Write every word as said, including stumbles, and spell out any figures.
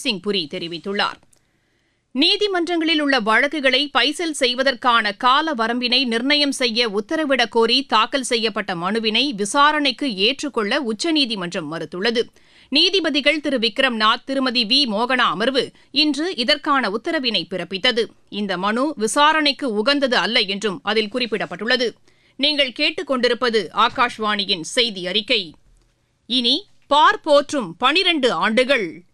ஹர்தீப் சிங் புரி தெரிவித்துள்ளார். நீதிமன்றங்களில் உள்ள வழக்குகளை பைசல் செய்வதற்கான கால வரம்பினை நிர்ணயம் செய்ய உத்தரவிடக் கோரி தாக்கல் செய்யப்பட்ட மனுவினை விசாரணைக்கு ஏற்றுக்கொள்ள உச்சநீதிமன்றம் மறுத்துள்ளது. நீதிபதிகள் திரு விக்ரம்நாத், திருமதி வி மோகனா அமர்வு இன்று இதற்கான உத்தரவினை பிறப்பித்தது. இந்த மனு விசாரணைக்கு உகந்தது அல்ல என்றும் அதில் குறிப்பிடப்பட்டுள்ளது. நீங்கள் கேட்டுக் கொண்டிருப்பது ஆகாஷ்வாணியின் செய்தி அறிக்கை. இனி பார் போற்றும் பனிரண்டு ஆண்டுகள்